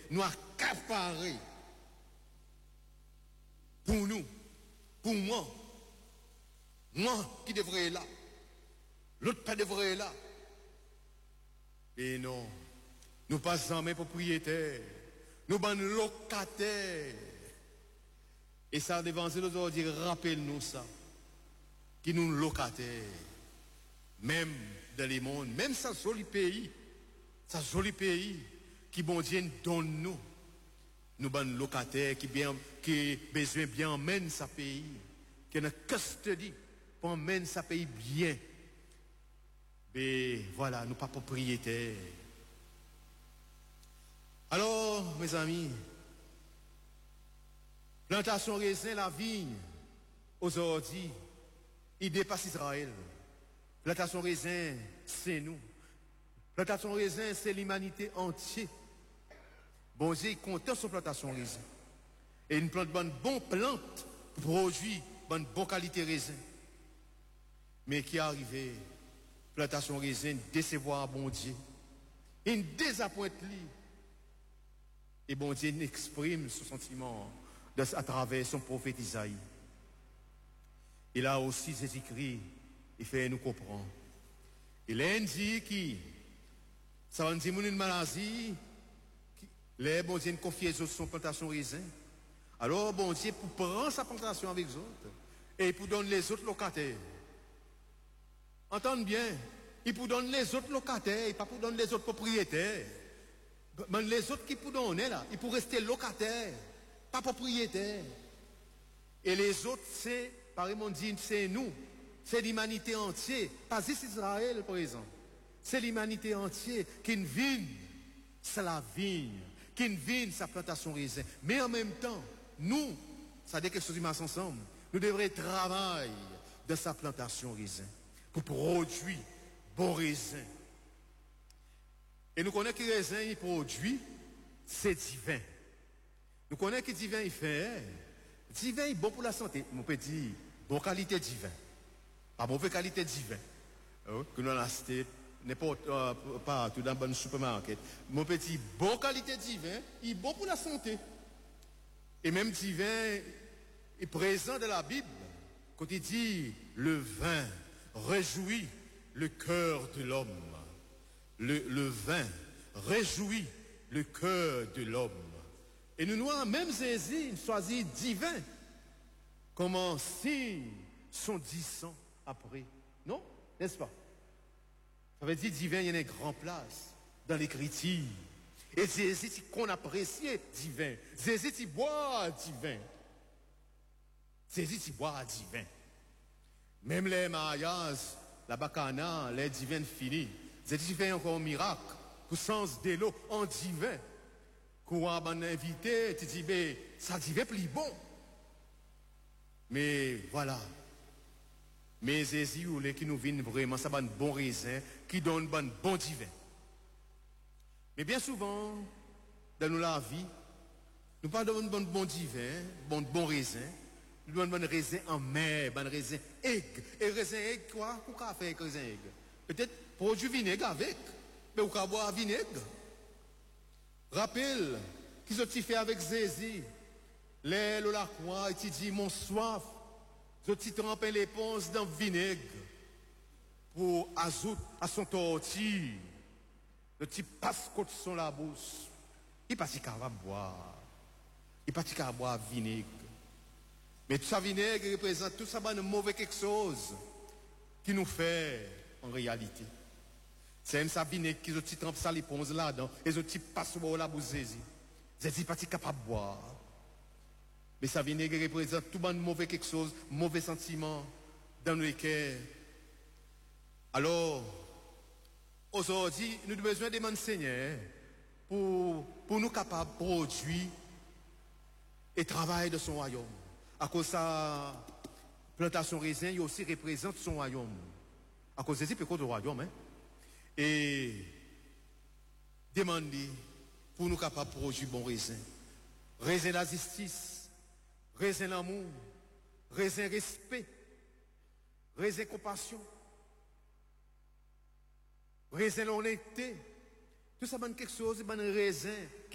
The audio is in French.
nous accaparer pour nous, pour moi qui devrais être là, l'autre pas devrait être là. Et non, nous pas jamais propriétaires, nous sommes locataires. Et ça, devant nous aujourd'hui, rappelle-nous ça, qui nous locataires, même dans les mondes, même ça joli pays, qui bon Dieu donne nous sommes locataires, qui besoin bien emmène sa pays, qui a custody pour emmène sa pays bien. Mais voilà, nous pas propriétaires. Alors, mes amis, plantation raisin, la vigne, aujourd'hui, il dépasse Israël. Plantation raisin, c'est nous. Plantation raisin, c'est l'humanité entière. Bon Dieu, il compte sur plantation raisin. Et une plante bonne plante produit bonne qualité raisin. Mais qui est arrivé, plantation raisin, décevoir bon Dieu. Il désappointe lui. Et bon Dieu exprime son sentiment à travers son prophète Isaïe. Il a aussi ses écrits, il fait nous comprendre. Il a dit qui, ça va nous dire une maladie, les bon Dieu confie sur son plantation raisin. Alors bon Dieu pour prendre sa plantation avec les autres et pour donner les autres locataires. Entendez bien, il pour donner les autres locataires, pas pour donner les autres propriétaires. Mais les autres qui pour donner là, ils pour rester locataires, pas propriétaires. Et les autres, c'est, par exemple, dit, c'est nous, c'est l'humanité entière, pas juste Israël, par exemple. C'est l'humanité entière qui vit sa vigne, qui vit sa plantation raisin. Mais en même temps, nous, ça dit quelque chose qui marche ensemble, nous devrions travailler dans sa plantation raisin pour produire bon raisin. Et nous connaissons que le raisin il produit, c'est divin. Nous connaissons que divin il fait. Divin est bon pour la santé. Mon petit, bonne qualité divin. Pas mauvaise qualité divin. Que nous avons acheté n'importe pas tout dans le bon supermarché. Mon petit, bonne qualité divin, il est bon pour la santé. Et même divin est présent dans la Bible. Quand il dit le vin réjouit le cœur de l'homme. Le vin réjouit le cœur de l'homme. Et nous avons même saisi, choisi divin, comment signe son 10 ans après. Non? N'est-ce pas? Ça veut dire divin, il y a une grande place dans l'écriture. Et Jésus, qu'on apprécie divin. Jésus, il boit divin. Jésus, il boit divin. Même les mariages, la bacana, les divins finis. Jésus fait encore un miracle. Pour sens de l'eau en divin. Quand on a invité, tu dis, ben, ça divin plus bon. Mais voilà. Mais Jésus, qui nous vient vraiment, ça va un bon raisin, qui donne un bon divin. Mais bien souvent, dans la vie, nous pas donnons un bon divin, bon raisin, nous donnons un raisin en mer, un raisin aigre. Et raisin aigre, quoi? Pourquoi faire avec raisin aigre? Peut-être produire vinaigre avec, mais vous pouvez boire vinaigre. Rappelle, qu'ils ont fait avec Jésus, les la croix, et dit, mon soif, ils ont trempé l'éponge dans le vinaigre pour azout à son tortille. Le petit passe contre son la bouche. Il pas si capable de boire. Il pas si capable de boire vinaigre. Mais tout ça vinaigre représente tout ça de mauvais quelque chose qui nous fait en réalité. C'est même ça vinaigre qui ont trempé ça l'éponge là-dedans. Et ils ont passe au la bouche Jésus. Jésus pas si capable de boire. Mais ça vinaigre représente tout de mauvais quelque chose, mauvais sentiment dans nos cœurs. Alors, aujourd'hui, nous avons besoin de Seigneur pour nous capables de produire et travailler de son royaume. À cause de sa plantation raisin, il aussi représente son royaume. À cause de ça, il peut du royaume. Hein? Et demander pour nous capables de produire bon raisin. Raisin de la justice, raisin l'amour, raisin respect, raisin compassion. Raisin l'honnêteté. Tout ça, c'est quelque chose, c'est un raisin